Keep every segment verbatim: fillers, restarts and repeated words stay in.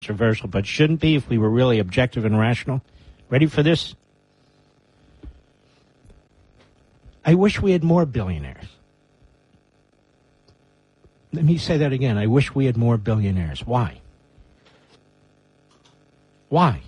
controversial, but shouldn't be if we were really objective and rational. Ready for this? I wish we had more billionaires. Let me say that again. I wish we had more billionaires. Why? Why?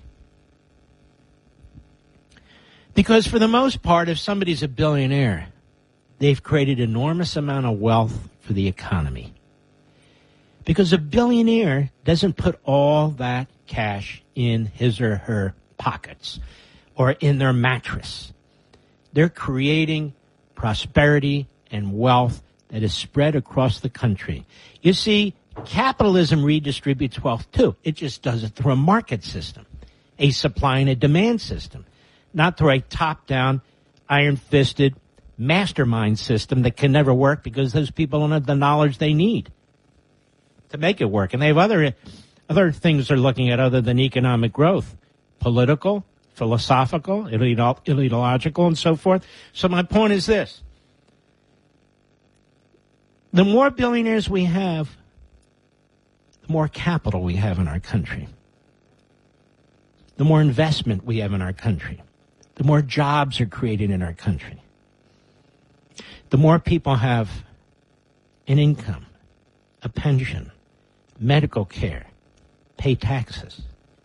Because for the most part, if somebody's a billionaire, they've created enormous amount of wealth for the economy. Because a billionaire doesn't put all that cash in his or her pockets or in their mattress. They're creating prosperity and wealth that is spread across the country. You see, capitalism redistributes wealth too. It just does it through a market system, a supply and a demand system, not through a top-down, iron-fisted mastermind system that can never work because those people don't have the knowledge they need to make it work. And they have other other things they're looking at other than economic growth, political, philosophical, ideological, and so forth. So my point is this. The more billionaires we have, the more capital we have in our country. The more investment we have in our country. The more jobs are created in our country. The more people have an income, a pension, medical care, pay taxes.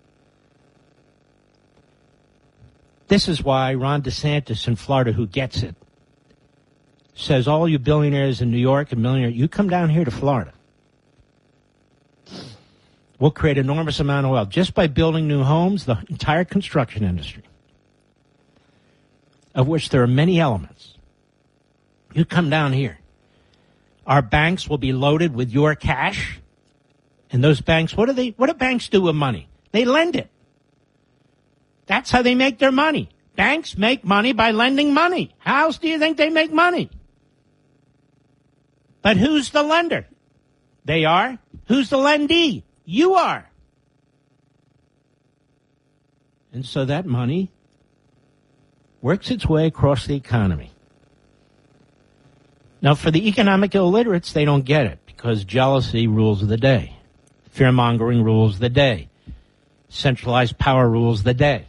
This is why Ron DeSantis in Florida, who gets it, says all you billionaires in New York and millionaires, you come down here to Florida. We'll create an enormous amount of wealth just by building new homes, the entire construction industry, of which there are many elements. You come down here. Our banks will be loaded with your cash. And those banks, what do they, what do banks do with money? They lend it. That's how they make their money. Banks make money by lending money. How else do you think they make money? But who's the lender? They are. Who's the lendee? You are. And so that money works its way across the economy. Now, for the economic illiterates, they don't get it because jealousy rules the day. Fear-mongering rules the day. Centralized power rules the day.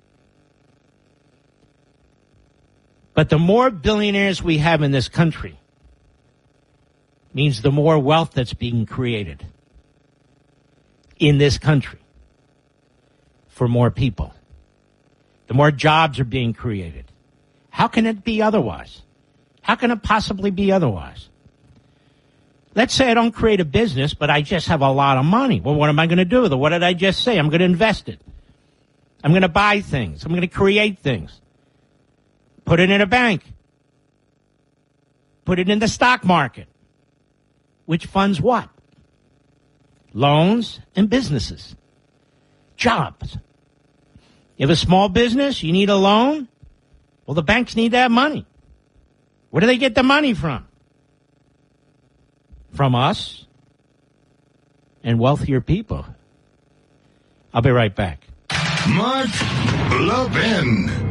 But the more billionaires we have in this country means the more wealth that's being created in this country for more people. The more jobs are being created. How can it be otherwise? How can it possibly be otherwise? Let's say I don't create a business, but I just have a lot of money. Well, what am I going to do with it? What did I just say? I'm going to invest it. I'm going to buy things. I'm going to create things. Put it in a bank. Put it in the stock market. Which funds what? Loans and businesses. Jobs. You have a small business, you need a loan. Well, the banks need that money. Where do they get the money from? From us and wealthier people. I'll be right back. Mark Levin.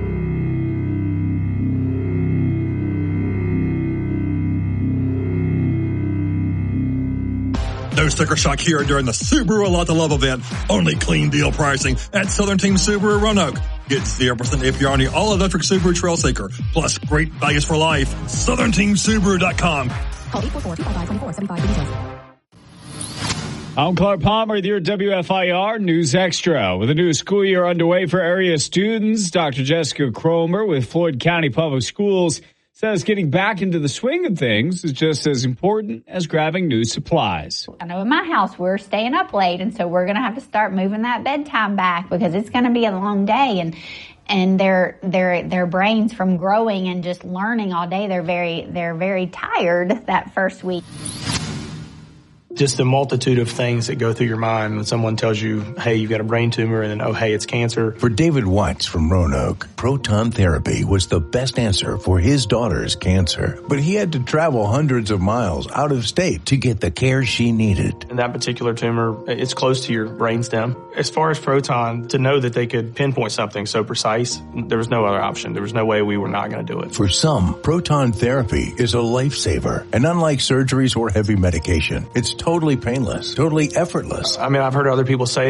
No sticker shock here during the Subaru A Lot to Love event. Only clean deal pricing at Southern Team Subaru Roanoke. Get zero percent A P R on the all-electric Subaru Trailseeker. Plus great values for life. Southern Team Subaru dot com. Call eight four four, two five five, two four seven five for details. I'm Clark Palmer with your W F I R News Extra. With a new school year underway for area students, Doctor Jessica Cromer with Floyd County Public Schools says getting back into the swing of things is just as important as grabbing new supplies. I know in my house we're staying up late, and so we're going to have to start moving that bedtime back because it's going to be a long day, and and their their their brains from growing and just learning all day, they're very they're very tired that first week. Just the multitude of things that go through your mind when someone tells you, hey, you've got a brain tumor, and then, oh, hey, it's cancer. For David Watts from Roanoke, proton therapy was the best answer for his daughter's cancer. But he had to travel hundreds of miles out of state to get the care she needed. And that particular tumor, it's close to your brainstem. As far as proton, to know that they could pinpoint something so precise, there was no other option. There was no way we were not going to do it. For some, proton therapy is a lifesaver. And unlike surgeries or heavy medication, it's totally painless, totally effortless. I mean, I've heard other people say